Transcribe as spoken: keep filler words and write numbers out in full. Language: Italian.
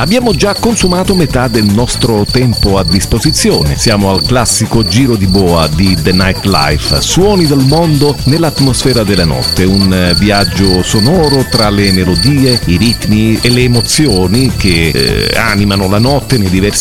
Abbiamo già consumato metà del nostro tempo a disposizione. Siamo al classico giro di boa di The Nightlife, suoni del mondo nell'atmosfera della notte, un viaggio sonoro tra le melodie, i ritmi e le emozioni che eh, animano la notte nei diversi